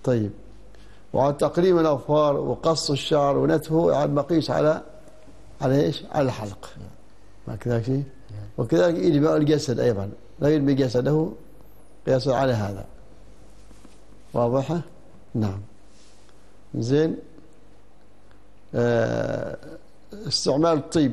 طيب. وعلى تقليم الأظفار وقص الشعر ونتفه يعني مقيس على إيش؟ على الحلق. ما كذلك شيء. وكذلك إلباء الجسد أيضا لا يلبي جسده قياسا على هذا. واضحة؟ نعم. زين. استعمال الطيب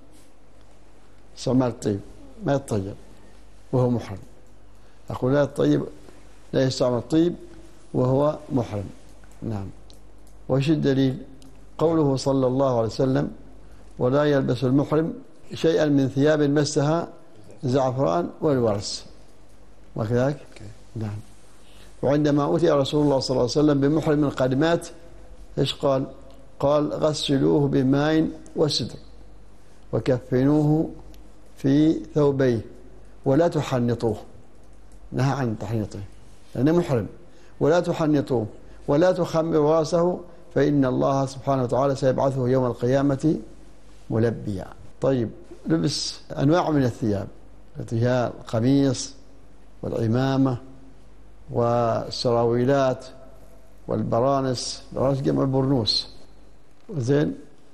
ما يتطيب وهو محرم. أقول لا يستعمل الطيب وهو محرم. نعم. وش الدليل؟ قوله صلى الله عليه وسلم: ولا يلبس المحرم شيئا من ثياب مسها زعفران والورس. وكذلك؟ نعم. وعندما أوتي رسول الله صلى الله عليه وسلم بمحرم قد مات إيش قال؟ قال: غسلوه بماء وسدر وكفنوه في ثوبيه ولا تحنطوه. نهى عن تحنيطه لأنه محرم. ولا تحنطوه ولا تخمروا راسه فإن الله سبحانه وتعالى سيبعثه يوم القيامة ملبيا. طيب. لبس أنواع من الثياب التي هي القميص والعمامة والسراويلات والبرانس. البرانس جمع برنوس. زين.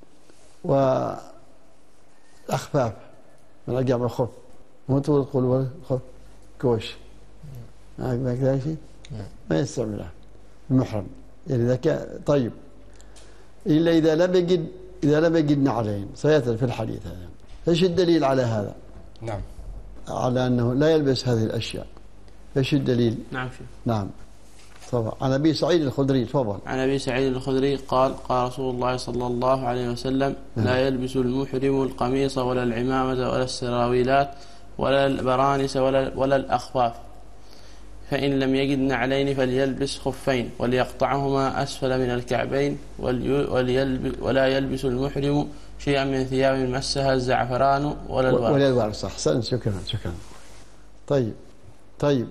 والأخفاف من جمع الخف. مو تقول الخف كوش. ما كذا شيء ما يستعمله المحرم يعني إذا كان. طيب. إلا إذا لم يجد نعلين سيأتي في الحديث هذا. ايش الدليل على هذا؟ نعم. على أنه لا يلبس هذه الأشياء. ايش الدليل؟ نعم شيخ. نعم. تفضل. عن أبي سعيد الخدري. تفضل. عن أبي سعيد الخدري قال: قال رسول الله صلى الله عليه وسلم: لا يلبس المحرم القميص ولا العمامة ولا السراويلات ولا البرانس ولا الأخفاف، فإن لم يجد نعلين فليلبس خفين وليقطعهما أسفل من الكعبين ولا يلبس المحرم شيئا من ثياب مسها الزعفران ولا الورس. أحسن. شكرا. طيب.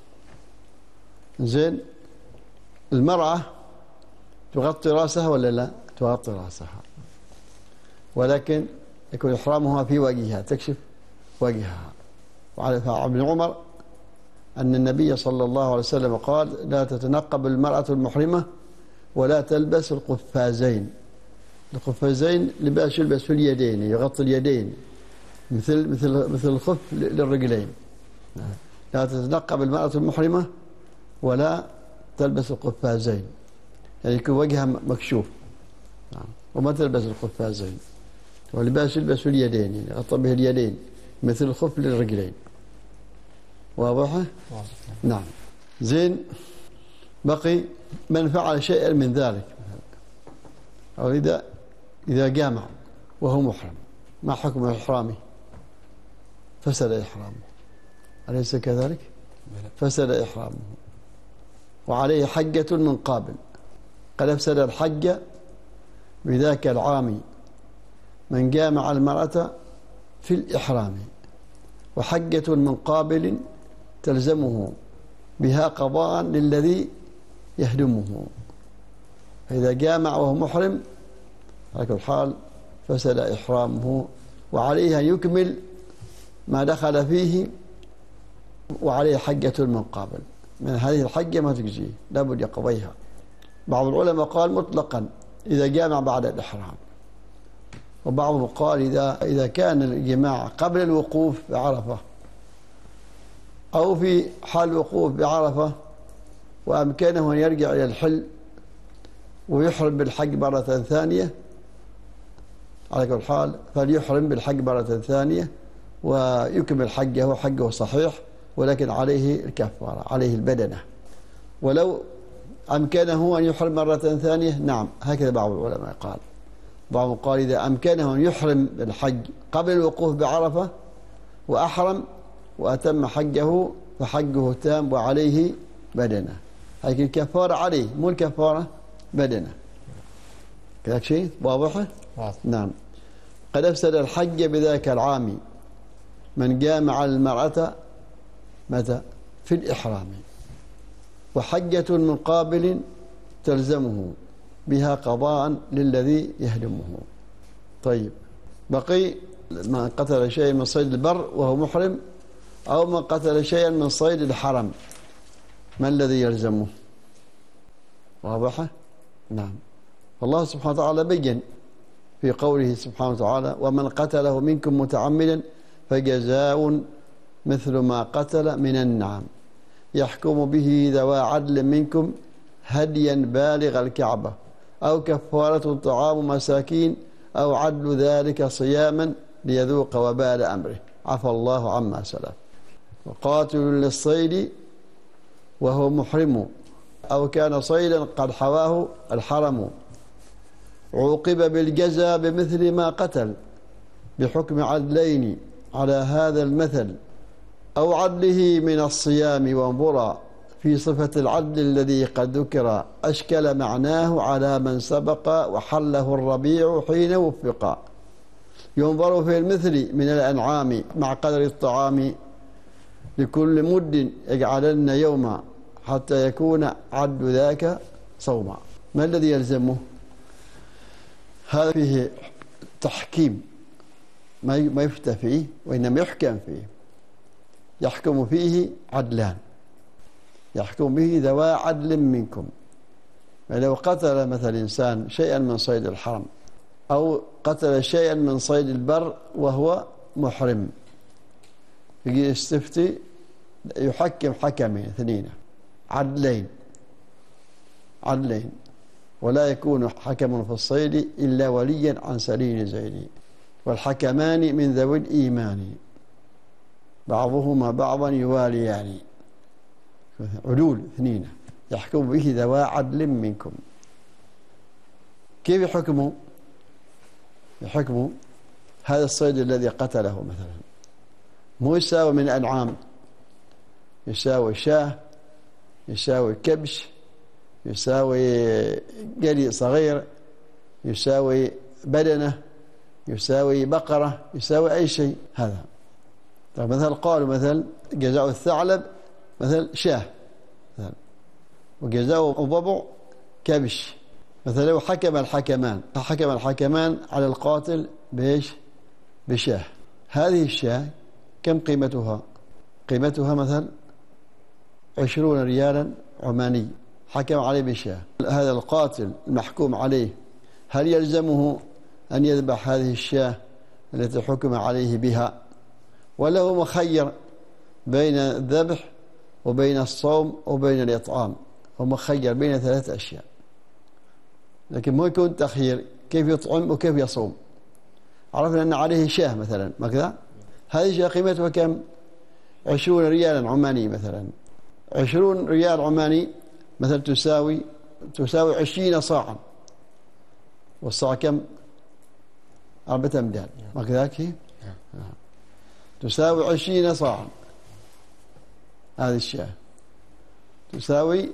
زين. المرأة تغطي رأسها ولا لا؟ تغطي رأسها، ولكن يكون إحرامها في وجهها، تكشف وجهها. وعن ابن عمر أن النبي صلى الله عليه وسلم قال: لا تتنقب المرأة المحرمة ولا تلبس القفازين. القفازين لباس يلبس في اليدين، يغطي اليدين مثل الخف للرجلين. لا تتنقب المرأة المحرمة ولا تلبس القفازين، يعني يكون وجهها مكشوف. وما تلبس القفازين. ولباس يلبس في اليدين، يعني يغطى به اليدين مثل الخف للرجلين. واضحة؟ نعم. زين. بقي من فعل شيئا من ذلك، أو إذا جامع وهو محرم، ما حكم إحرامه؟ فسد إحرامه، أليس كذلك؟ فسد إحرامه وعليه حجة من قابل. قد أفسد الحج بذاك العام من جامع المرأة في الإحرام، وحجة من قابل تلزمه بها قضاء للذي يهدمه. فإذا جامع وهو محرم على كل حال فسد إحرامه، وعليه أن يكمل ما دخل فيه، وعليه حجة من قابل. من هذه الحجة ما تجزيه، لابد يقضيها. بعض العلماء قال مطلقا إذا جامع بعد الإحرام، وبعضهم قال إذا كان الجماع قبل الوقوف بعرفة أو في حال الوقوف بعرفة وأمكنه أن يرجع إلى الحل ويحرم بالحج مرة ثانية، على كل حال فليحرم بالحج مرة ثانية ويكمل حجه صحيح، ولكن عليه الكفارة، عليه البدنة. ولو أمكنه أن يحرم مرة ثانية، نعم، هكذا بعض العلماء قال. بعضهم قال إذا أمكنه أن يحرم بالحج قبل الوقوف بعرفة وأحرم وأتم حجه فحجه تام وعليه بدنة، لكن الكفارة عليه، مو الكفارة بدنة. كذلك شيء واضحة؟ نعم. قد أفسد الحج بذاك العام من جامع المرأة متى؟ في الإحرام، وحجة من قابل تلزمه بها قضاء للذي يهدمه. طيب، بقي من قتل شيئا من صيد البر وهو محرم، أو من قتل شيئا من صيد الحرم، ما الذي يلزمه؟ واضحة؟ نعم. الله سبحانه وتعالى بين في قوله سبحانه وتعالى: ومن قتله منكم متعمدا فجزاء مثل ما قتل من النعم يحكم به ذوى عدل منكم هديا بالغ الكعبة أو كفارة طعام مساكين أو عدل ذلك صياما ليذوق وبال أمره عفى الله عما سلف. وقاتل للصيد وهو محرم أو كان صيدا قد حواه الحرم عوقب بالجزاء بمثل ما قتل بحكم عدلين على هذا المثل أو عدله من الصيام وانظرا في صفة العدل الذي قد ذكر أشكل معناه على من سبق وحله الربيع حين وفق ينظر في المثل من الأنعام مع قدر الطعام لكل مد يجعلن يوما حتى يكون عد ذاك صوما. ما الذي يلزمه؟ هذا فيه تحكيم ما يفتى فيه وإنما يحكم فيه. يحكم فيه عدلان يحكم به ذوى عدل منكم. لو قتل مثل إنسان شيئا من صيد الحرم أو قتل شيئا من صيد البر وهو محرم يجي يستفتي يحكم حكمين اثنين عدلين ولا يكون حكم في الصيد إلا وليا عن سليل زيني والحكمان من ذوي الإيمان بعضهما بعضا يواليان عدول اثنين يحكم به ذوى عدل منكم. كيف يحكموا؟ يحكموا هذا الصيد الذي قتله مثلا مو يساوي من أنعام، يساوي شاه، يساوي كبش، يساوي قلي صغير، يساوي بدنة، يساوي بقرة، يساوي أي شيء. هذا طيب مثلا قالوا مثلا جزاء الثعلب مثلا شاه مثلا وجزاء الضبع كبش مثلا. لو حكم الحكمان على القاتل بإيش؟ بشاه. هذه الشاه كم قيمتها؟ قيمتها مثلا 20 ريالا عماني حكم عليه بشاه. هذا القاتل المحكوم عليه هل يلزمه أن يذبح هذه الشاه التي حكم عليه بها ولا هو مخير بين الذبح وبين الصوم وبين الإطعام؟ هو مخير بين 3 أشياء لكن مو يكون تخيير كيف يطعم وكيف يصوم. عرفنا أن عليه شاه مثلا ما كذا. هذه شاه قيمتها كم؟ 20 ريالا عماني مثلا. 20 ريال عماني مثلا تساوي 20 صاعا والصاع كم؟ 4 أمداد ما كذاك تساوي 20 صاعا. هذه الشاه تساوي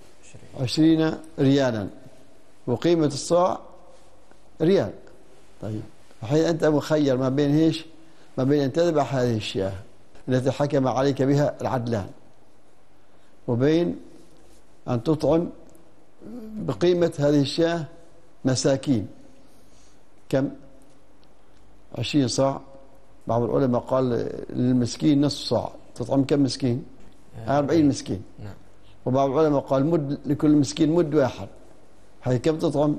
20 ريالا وقيمة الصاع ريال. طيب الحين أنت مخير ما بين ايش؟ ما بين أن تذبح هذه الشاه التي حكم عليك بها العدلان وبين أن تطعم بقيمة هذه الشاه مساكين. كم؟ 20 صاع. بعض العلماء قال للمسكين نصف صاع. تطعم كم مسكين؟ 40 مسكين. نعم. وبعض العلماء قال مد لكل مسكين مد واحد. هي كم تطعم؟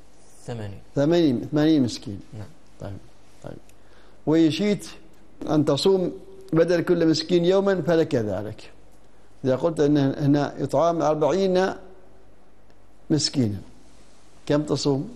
80 مسكين. نعم. طيب ويشيت أن تصوم بدل كل مسكين يوما فلك ذلك. إذا قلت أن هنا إطعام 40 مسكينا كم تصوم؟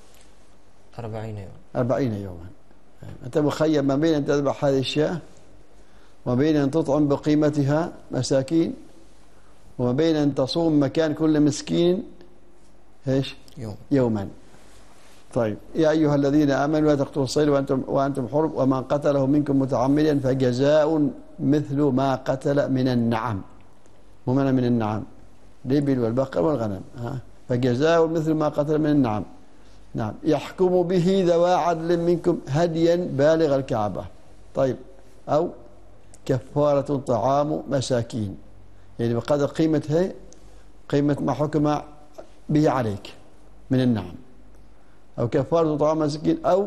40 يوما. أنت مخير ما بين أن تذبح هذه الشاة وما بين أن تطعم بقيمتها مساكين وما بين أن تصوم مكان كل مسكين إيش؟ يوما. طيب يا أيها الذين آمنوا لا تقتلوا الصيد وأنتم حرم ومن قتله منكم متعمدا فجزاء مثل ما قتل من النعم. مو من النعم الإبل والبقر والغنم فجزاء مثل ما قتل من النعم. نعم يحكم به ذوى عدل منكم هديا بالغ الكعبة. طيب أو كفارة طعام مساكين يعني بقدر قيمة ما حكم به عليك من النعم أو كفارة طعام مساكين أو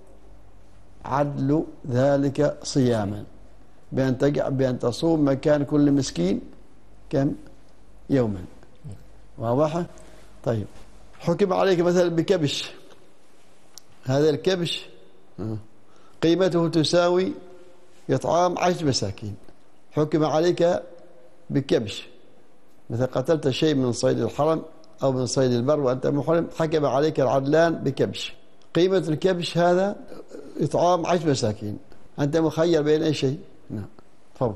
عدل ذلك صياما بأن تصوم مكان كل مسكين كم؟ يوما. واضح؟ طيب حكم عليك مثلا بكبش، هذا الكبش قيمته تساوي إطعام 10 مساكين. حكم عليك بكبش، مثلا قتلت شيء من صيد الحرم أو من صيد البر وأنت محرم، حكم عليك العدلان بكبش، قيمة الكبش هذا إطعام 10 مساكين، أنت مخير بين أي شيء. نعم تفضل.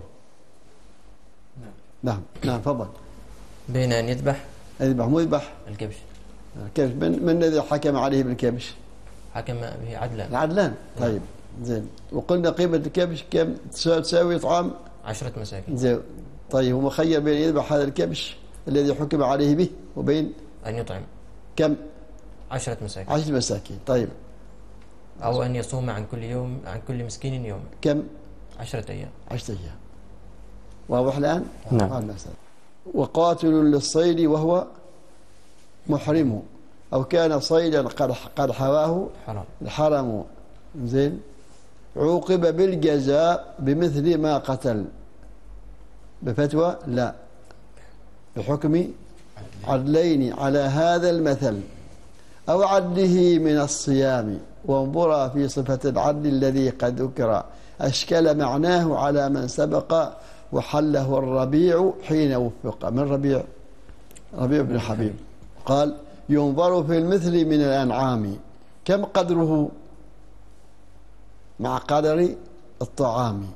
نعم تفضل. بين أن يذبح مو يذبح الكبش. الكبش من الذي حكم عليه بالكبش؟ حكم به عدلان. العدلان. طيب زين، وقلنا قيمة الكبش كم تساوي إطعام 10 مساكين. زين. طيب هو مخير بين يذبح هذا الكبش الذي حكم عليه به وبين أن يطعم كم؟ 10 مساكين. 10 مساكين. طيب أو أن يصوم عن كل مسكين يوم. كم؟ 10 أيام. 10 أيام. واضح الآن؟ نعم. وقاتل للصيد وهو محرم أو كان صيدا قد حواه الحرم. زين، عوقب بالجزاء بمثل ما قتل، بفتوى لا، بحكم عدلين على هذا المثل أو عدله من الصيام، وانظرا في صفة العدل الذي قد ذكر أشكل معناه على من سبق وحله الربيع حين وفق. من ربيع بن حبيب قال ينظر في المثل من الأنعام كم قدره مع قدر الطعام،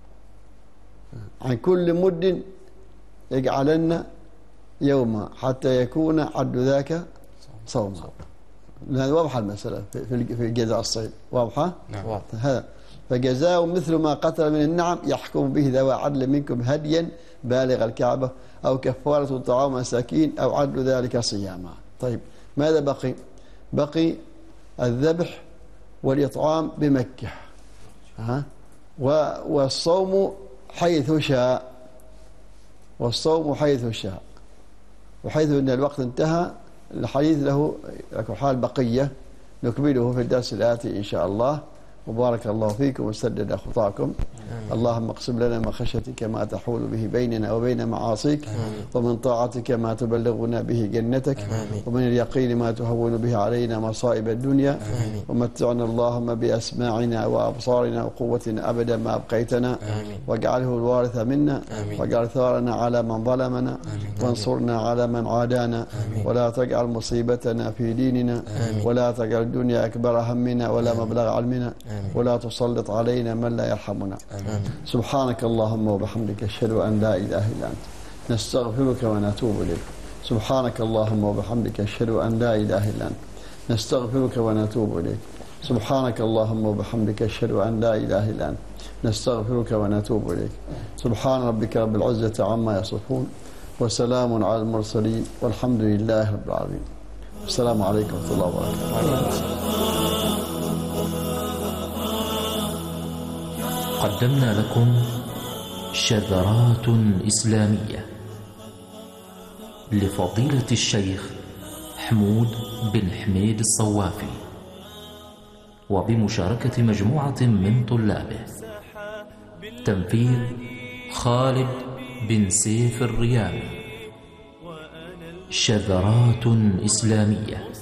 عن كل مد يجعلن يوما حتى يكون عد ذاك صوما. هذا واضحة المسألة في جزاء الصيد، واضحة؟ نعم. هذا فجزاء مثل ما قتل من النعم يحكم به ذوى عدل منكم هديا بالغ الكعبة أو كفارة طعام مساكين أو عدل ذلك صياما. طيب ماذا بقي؟ بقي الذبح والإطعام بمكة، والصوم حيث شاء، وحيث أن الوقت انتهى الحديث له حال بقية نكمله في الدرس الآتي إن شاء الله. وبارك الله فيكم وسدد خطاكم. اللهم اقسم لنا من خشيتك ما تحول به بيننا وبين معاصيك، ومن طاعتك ما تبلغنا به جنتك، ومن اليقين ما تهون به علينا مصائب الدنيا، ومتعنا اللهم بأسماعنا وأبصارنا وقوتنا أبدا ما أبقيتنا، واجعله الوارث منا، واجعل ثارنا على من ظلمنا، وانصرنا على من عادانا، ولا تجعل مصيبتنا في ديننا، ولا تجعل الدنيا أكبر همنا ولا مبلغ علمنا، ولا تسلط علينا من لا يرحمنا. سبحانك اللهم وبحمدك أشهد أن لا إله إلا أنت نستغفرك ونتوب إليك. سبحانك اللهم وبحمدك أشهد أن لا إله إلا أنت نستغفرك ونتوب إليك. سبحانك اللهم وبحمدك أشهد أن لا إله إلا أنت نستغفرك ونتوب إليك. سبحان ربك رب العزة عما يصفون وسلام على المرسلين والحمد لله رب العالمين. السلام عليكم ورحمة الله وبركاته. قدمنا لكم شذرات إسلامية لفضيلة الشيخ حمود بن حميد الصوافي، وبمشاركة مجموعة من طلابه. تنفيذ خالد بن سيف الريامي. شذرات إسلامية.